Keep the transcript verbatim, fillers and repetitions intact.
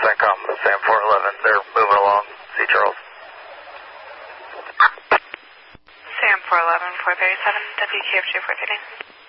CENTCOM, Sam four eleven, they're moving along. See Charles. Sam four eleven, four thirty-seven, W Q F J four thirty.